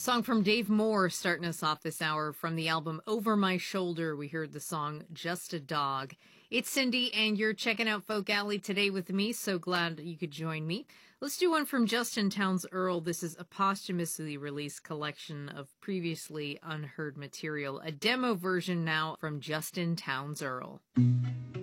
Song from Dave Moore starting us off this hour from the album Over My Shoulder. We heard the song Just a Dog. It's Cindy, and you're checking out Folk Alley today with me. So glad you could join me. Let's do one from Justin Townes Earle. This is a posthumously released collection of previously unheard material. A demo version now from Justin Townes Earle.